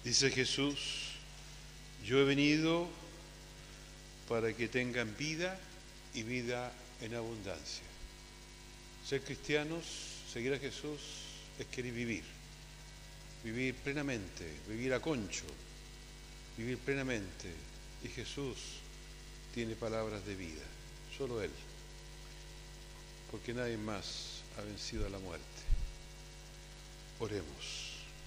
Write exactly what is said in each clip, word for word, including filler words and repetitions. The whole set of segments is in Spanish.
Dice Jesús, yo he venido para que tengan vida y vida en abundancia. Ser cristianos, seguir a Jesús, es querer vivir, vivir plenamente, vivir a concho, vivir plenamente. Y Jesús tiene palabras de vida, solo Él, porque nadie más ha vencido a la muerte. Oremos.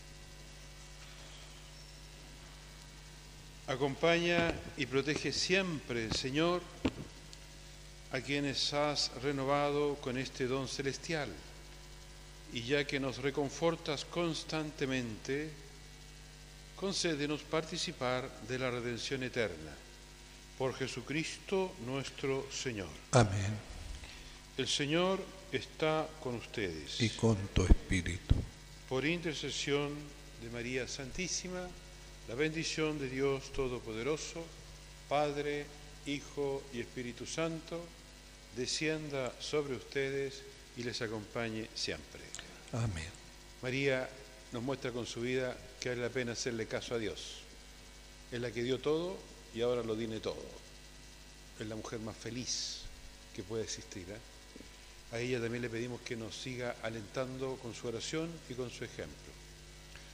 Acompaña y protege siempre, Señor, a quienes has renovado con este don celestial, y ya que nos reconfortas constantemente, concédenos participar de la redención eterna. Por Jesucristo nuestro Señor. Amén. El Señor está con ustedes. Y con tu espíritu. Por intercesión de María Santísima, la bendición de Dios Todopoderoso, Padre, Hijo y Espíritu Santo, descienda sobre ustedes y les acompañe siempre. Amén. María nos muestra con su vida que vale la pena hacerle caso a Dios. Es la que dio todo y ahora lo tiene todo. Es la mujer más feliz que puede existir, ¿eh? A ella también le pedimos que nos siga alentando con su oración y con su ejemplo.